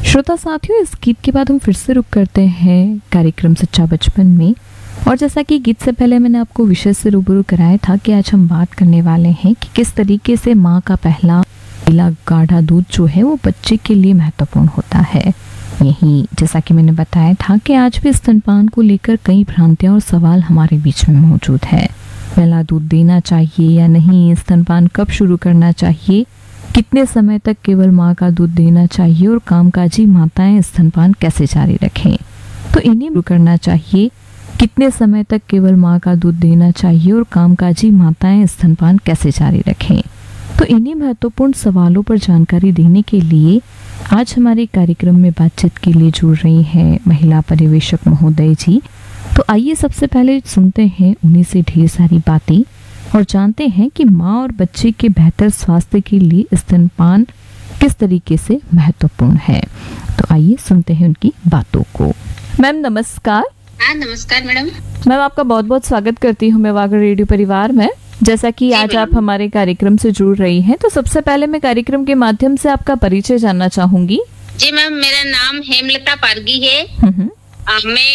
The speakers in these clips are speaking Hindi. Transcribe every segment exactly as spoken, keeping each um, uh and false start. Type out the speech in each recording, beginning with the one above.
श्रोता साथियों, इस गीत के बाद हम फिर से रुक करते हैं कार्यक्रम सच्चा बचपन में। और जैसा कि गीत से पहले मैंने आपको विषय से रूबरू कराया था कि आज हम बात करने वाले हैं कि किस तरीके से माँ का पहला पीला गाढ़ा दूध जो है वो बच्चे के लिए महत्वपूर्ण होता है। यही जैसा कि मैंने बताया था कि आज भी स्तनपान को लेकर कई भ्रांतियां और सवाल हमारे बीच में मौजूद है। पहला दूध देना चाहिए या नहीं, स्तनपान कब शुरू करना चाहिए, कितने समय तक केवल माँ का दूध देना चाहिए और कामकाजी माताएं स्तनपान कैसे जारी रखें, तो इन्हें शुरू करना चाहिए। कितने समय तक केवल माँ का दूध देना चाहिए और कामकाजी माताएं स्तनपान कैसे जारी रखें, तो इन्हीं महत्वपूर्ण सवालों पर जानकारी देने के लिए आज हमारे कार्यक्रम में बातचीत के लिए जुड़ रही हैं महिला पर्यवेक्षक महोदय जी। तो आइए सबसे पहले सुनते हैं उन्हीं से ढेर सारी बातें और जानते हैं कि माँ और बच्चे के बेहतर स्वास्थ्य के लिए स्तनपान किस तरीके से महत्वपूर्ण है। तो आइए सुनते हैं उनकी बातों को। मैम नमस्कार। हाँ नमस्कार मैडम। मैम आपका बहुत बहुत स्वागत करती हूँ मैं वागर रेडियो परिवार में। जैसा कि आज आप हमारे कार्यक्रम से जुड़ रही हैं, तो सबसे पहले मैं कार्यक्रम के माध्यम से आपका परिचय जानना चाहूंगी। जी मैम, मेरा नाम हेमलता पारगी है। आ,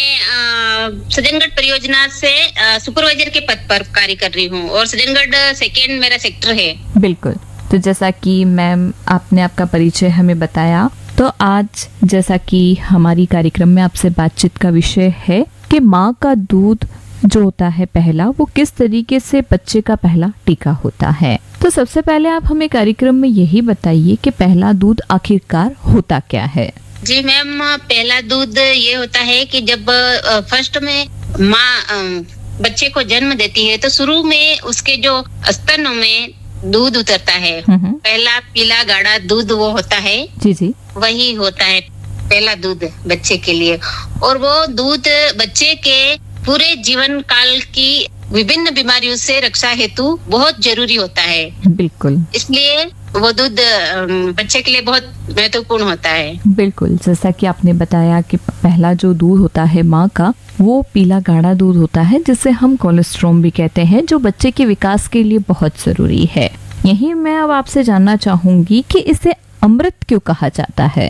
मैं सज्जनगढ़ परियोजना से आ, सुपरवाइजर के पद पर कार्य कर रही हूँ और सज्जनगढ़ सेकेंड मेरा सेक्टर है। बिल्कुल। तो जैसा कि मैम आपने आपका परिचय हमें बताया, तो आज जैसा कि हमारी कार्यक्रम में आपसे बातचीत का विषय है कि माँ का दूध जो होता है पहला, वो किस तरीके से बच्चे का पहला टीका होता है। तो सबसे पहले आप हमें कार्यक्रम में यही बताइए कि पहला दूध आखिरकार होता क्या है। जी मैम, पहला दूध ये होता है कि जब फर्स्ट में माँ बच्चे को जन्म देती है तो शुरू में उसके जो स्तनों में दूध उतरता है, पहला पीला गाढ़ा दूध वो होता है। जी जी, वही होता है पहला दूध बच्चे के लिए। और वो दूध बच्चे के पूरे जीवन काल की विभिन्न बीमारियों से रक्षा हेतु बहुत जरूरी होता है। बिल्कुल, इसलिए वो दूध बच्चे के लिए बहुत महत्वपूर्ण होता है। बिल्कुल, जैसा कि आपने बताया कि पहला जो दूध होता है माँ का, वो पीला गाढ़ा दूध होता है जिसे हम कोलेस्ट्रॉम भी कहते हैं, जो बच्चे के विकास के लिए बहुत जरूरी है। यही मैं अब आपसे जानना चाहूंगी कि इसे अमृत क्यों कहा जाता है।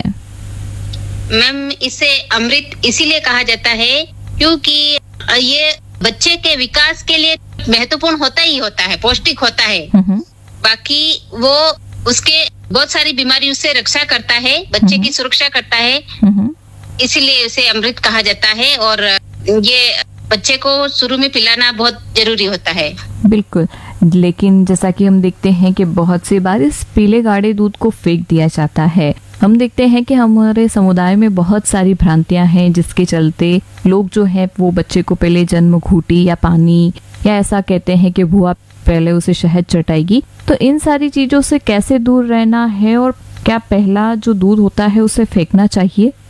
मैम, इसे अमृत इसीलिए कहा जाता है क्योंकि ये बच्चे के विकास के लिए महत्वपूर्ण होता ही होता है, पौष्टिक होता है। बाकी वो उसके बहुत सारी बीमारियों से रक्षा करता है, बच्चे की सुरक्षा करता है, इसीलिए इसे अमृत कहा जाता है। और ये बच्चे को शुरू में पिलाना बहुत जरूरी होता है। बिल्कुल, लेकिन जैसा कि हम देखते हैं कि बहुत सी बार इस पीले गाढ़े दूध को फेंक दिया जाता है। हम देखते हैं कि हमारे समुदाय में बहुत सारी भ्रांतियां हैं जिसके चलते लोग जो है वो बच्चे को पहले जन्म घूटी या पानी या ऐसा कहते हैं कि बुआ पहले उसे शहद चटाएगी। तो इन सारी चीजों से कैसे दूर रहना है और क्या पहला जो दूध होता है उसे फेंकना चाहिए?